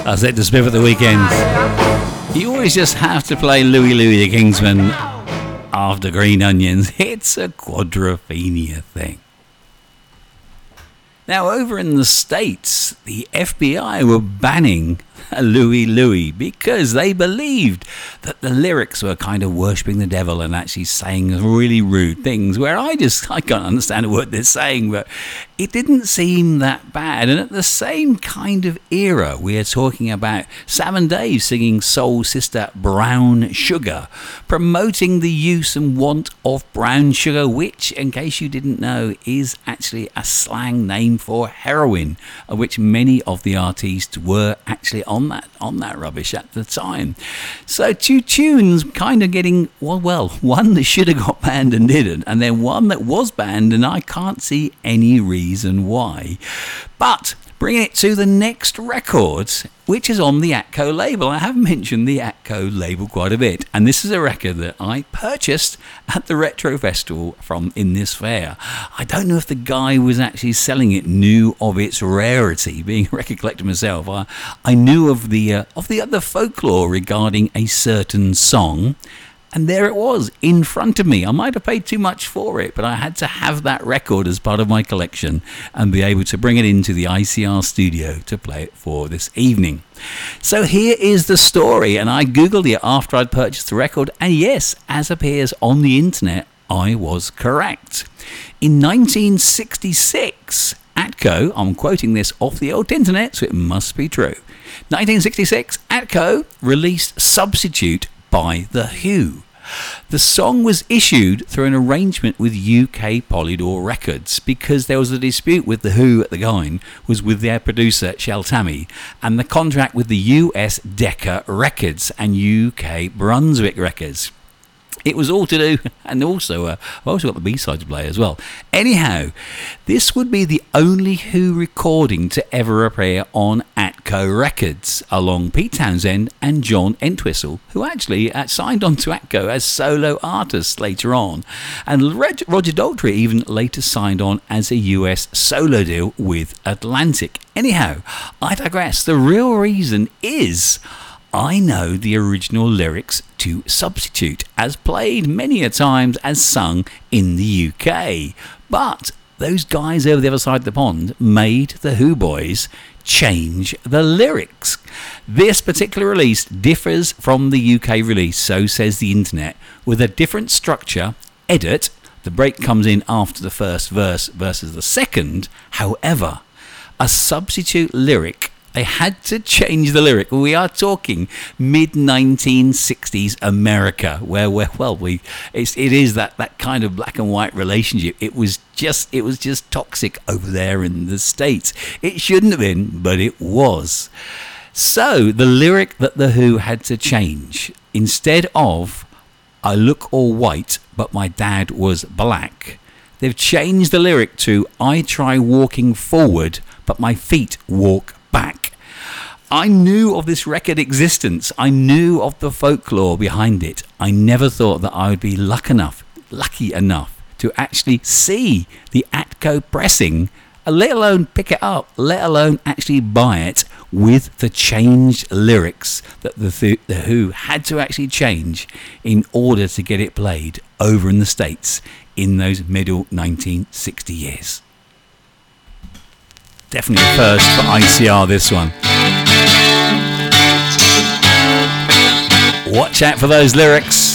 That's it to Spiff at the weekend. You always just have to play Louie Louie the Kingsman after Green Onions. It's a quadrophenia thing. Now, over in the States, the FBI were banning Louie Louie because they believed that the lyrics were kind of worshipping the devil and actually saying really rude things, where I can't understand a word they're saying, but it didn't seem that bad. And at the same kind of era, we are talking about Sam and Dave singing Soul Sister Brown Sugar, promoting the use and want of brown sugar, which, in case you didn't know, is actually a slang name for heroin, of which many of the artists were actually on that rubbish at the time. So two tunes kind of getting, well, one that should have got banned and didn't, and then one that was banned, and I can't see any reason why. But bringing it to the next record, which is on the Atco label. I have mentioned the Atco label quite a bit, and this is a record that I purchased at the Retro Festival from in this fair. I don't know if the guy was actually selling it knew of its rarity. Being a record collector myself, I knew of the other folklore regarding a certain song. And there it was, in front of me. I might have paid too much for it, but I had to have that record as part of my collection and be able to bring it into the ICR studio to play it for this evening. So here is the story, and I googled it after I'd purchased the record, and yes, as appears on the internet, I was correct. In 1966, Atco, I'm quoting this off the old internet, so it must be true. 1966, Atco released Substitute by The Who. The song was issued through an arrangement with UK Polydor Records because there was a dispute with The Who at the time was with their producer Shel Tammy, and the contract with the US Decca Records and UK Brunswick Records. It was all to do, and also I've also got the B-side to play as well. Anyhow, this would be the only Who recording to ever appear on Atco Records, along Pete Townsend and John Entwistle, who actually signed on to Atco as solo artists later on. And Roger Daltrey even later signed on as a US solo deal with Atlantic. Anyhow, I digress. The real reason is I know the original lyrics to Substitute, as played many a times as sung in the UK. But those guys over the other side of the pond made the Who boys change the lyrics. This particular release differs from the UK release, so says the internet, with a different structure, edit. The break comes in after the first verse versus the second. However, a substitute lyric, they had to change the lyric. We are talking mid-1960s America, where it is that kind of black and white relationship. It was just toxic over there in the States. It shouldn't have been, but it was. So the lyric that the Who had to change, instead of "I look all white, but my dad was black," they've changed the lyric to "I try walking forward, but my feet walk back." I knew of this record existence. I knew of the folklore behind it. I never thought that I would be lucky enough to actually see the Atco pressing, let alone pick it up, let alone actually buy it with the changed lyrics that the Who had to actually change in order to get it played over in the States in those middle 1960 years. Definitely a first for ICR, this one. Watch out for those lyrics.